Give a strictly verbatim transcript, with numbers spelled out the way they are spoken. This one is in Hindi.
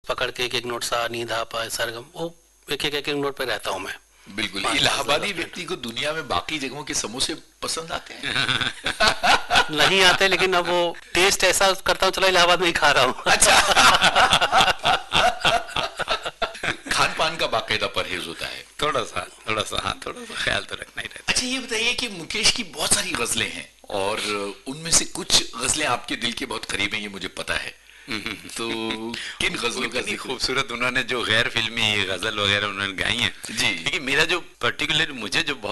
पकड़ के एक एक नोट सा नी धा पा सरगम, वो एक एक एक एक नोट पे रहता हूँ मैं। बिल्कुल। इलाहाबादी व्यक्ति को दुनिया में बाकी जगहों के समोसे पसंद आते हैं? नहीं आते, लेकिन अब वो टेस्ट ऐसा करता हूँ, चलो इलाहाबाद में ही खा रहा हूँ। अच्छा। खान पान का बाकायदा परहेज होता है? थोड़ा सा थोड़ा सा हाँ, थोड़ा सा ख्याल तो रखना ही रहता है। अच्छा, ये बताइए कि मुकेश की बहुत सारी गजलें हैं और उनमें से कुछ गजलें आपके दिल के बहुत करीब हैं, ये मुझे पता है। तो किन गजलों का इतनी खूबसूरत उन्होंने जो गैर फिल्मी गजल वगैरह उन्होंने गाई हैं जी, लेकिन मेरा जो पर्टिकुलर मुझे जो